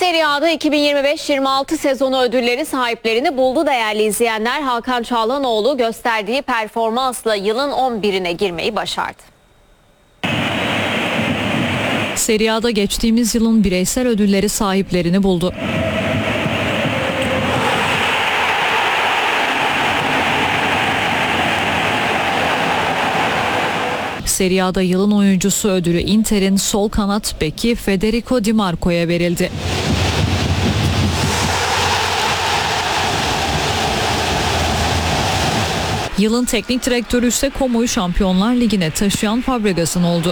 Serie A'da 2025-26 sezonu ödülleri sahiplerini buldu değerli izleyenler. Hakan Çalhanoğlu gösterdiği performansla yılın 11'ine girmeyi başardı. Serie A'da geçtiğimiz yılın bireysel ödülleri sahiplerini buldu. Serie A'da yılın oyuncusu ödülü Inter'in sol kanat beki Federico Di Marco'ya verildi. Yılın teknik direktörü ise Como'yu Şampiyonlar Ligi'ne taşıyan Fabregas'ın oldu.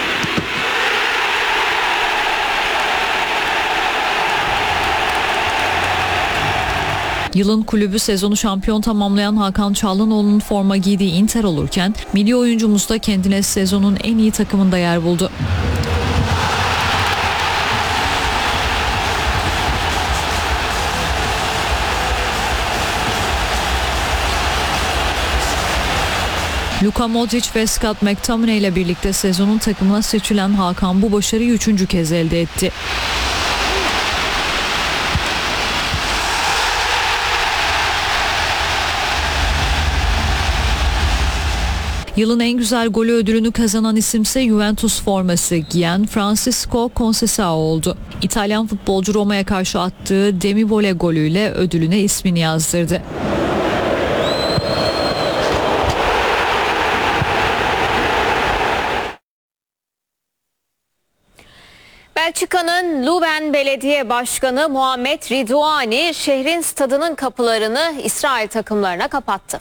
Yılın kulübü sezonu şampiyon tamamlayan Hakan Çalhanoğlu'nun forma giydiği Inter olurken milli oyuncumuz da kendine sezonun en iyi takımında yer buldu. Luka Modric ve Scott McTominay ile birlikte sezonun takımına seçilen Hakan bu başarıyı 3. kez elde etti. Yılın en güzel golü ödülünü kazanan isimse Juventus forması giyen Francisco Conceição oldu. İtalyan futbolcu Roma'ya karşı attığı demi voley golüyle ödülüne ismini yazdırdı. Belçika'nın Leuven Belediye Başkanı Mohamed Ridouani şehrin stadının kapılarını İsrail takımlarına kapattı.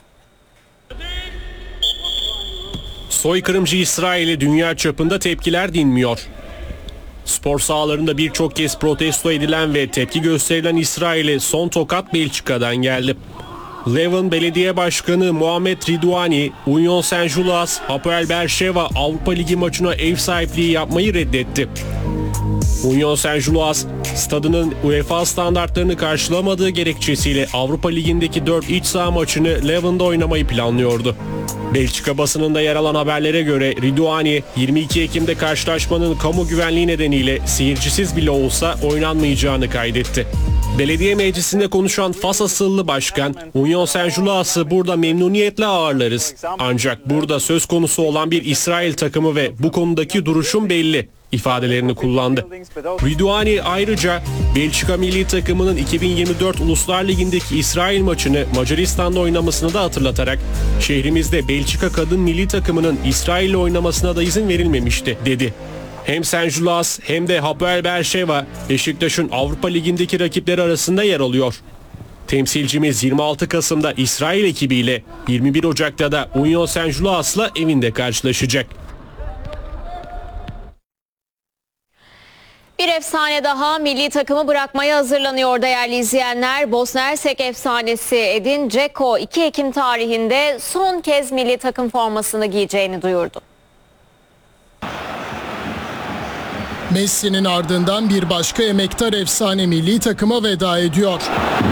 Soykırımcı İsrail'e dünya çapında tepkiler dinmiyor. Spor sahalarında birçok kez protesto edilen ve tepki gösterilen İsrail'e son tokat Belçika'dan geldi. Leuven Belediye Başkanı Mohamed Ridouani, Union Saint-Gilloise, Hapoel Beersheva Avrupa Ligi maçına ev sahipliği yapmayı reddetti. Union Saint-Gilloise, stadının UEFA standartlarını karşılamadığı gerekçesiyle Avrupa Ligi'ndeki 4 iç saha maçını Leuven'de oynamayı planlıyordu. Belçika basınında yer alan haberlere göre Ridouani, 22 Ekim'de karşılaşmanın kamu güvenliği nedeniyle seyircisiz bile olsa oynanmayacağını kaydetti. Belediye meclisinde konuşan Fas asıllı başkan, Union Saint-Gilloise'ı burada memnuniyetle ağırlarız. Ancak burada söz konusu olan bir İsrail takımı ve bu konudaki duruşum belli ifadelerini kullandı. Ridouani ayrıca Belçika milli takımının 2024 Uluslar Ligi'ndeki İsrail maçını Macaristan'da oynamasını da hatırlatarak şehrimizde Belçika kadın milli takımının İsrail'le oynamasına da izin verilmemişti dedi. Hem Saint-Gilloise hem de Hapoel Beersheva Beşiktaş'ın Avrupa Ligi'ndeki rakipleri arasında yer alıyor. Temsilcimiz 26 Kasım'da İsrail ekibiyle 21 Ocak'ta da Union Saint-Gilloise'la evinde karşılaşacak. Bir efsane daha milli takımı bırakmaya hazırlanıyor değerli izleyenler. Bosna Hersek efsanesi Edin Dzeko 2 Ekim tarihinde son kez milli takım formasını giyeceğini duyurdu. Messi'nin ardından bir başka emektar efsane milli takıma veda ediyor.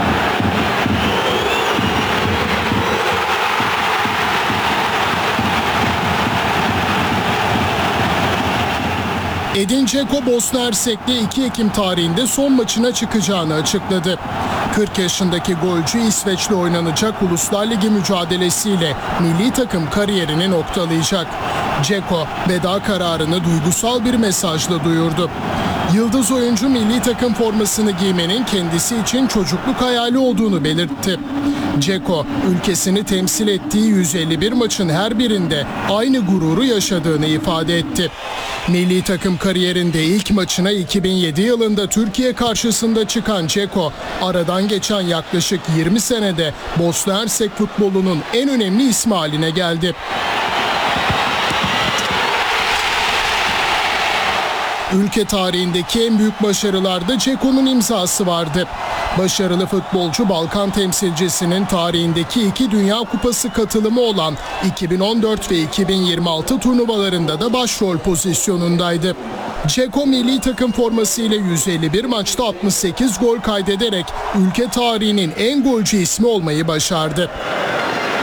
Edin Dzeko Bosna Hersek'le 2 Ekim tarihinde son maçına çıkacağını açıkladı. 40 yaşındaki golcü İsveç'le oynanacak Uluslar Ligi mücadelesiyle milli takım kariyerini noktalayacak. Dzeko veda kararını duygusal bir mesajla duyurdu. Yıldız oyuncu milli takım formasını giymenin kendisi için çocukluk hayali olduğunu belirtti. Dzeko, ülkesini temsil ettiği 151 maçın her birinde aynı gururu yaşadığını ifade etti. Milli takım kariyerinde ilk maçına 2007 yılında Türkiye karşısında çıkan Dzeko, aradan geçen yaklaşık 20 senede Bosna Hersek futbolunun en önemli ismi haline geldi. Ülke tarihindeki en büyük başarılarda Dzeko'nun imzası vardı. Başarılı futbolcu Balkan temsilcisinin tarihindeki 2 Dünya Kupası katılımı olan 2014 ve 2026 turnuvalarında da başrol pozisyonundaydı. Dzeko milli takım formasıyla 151 maçta 68 gol kaydederek ülke tarihinin en golcü ismi olmayı başardı.